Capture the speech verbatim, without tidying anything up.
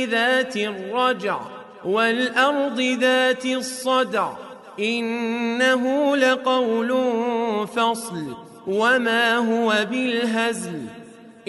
ذات الرجع والأرض ذات الصدع إنه لقول فصل وما هو بالهزل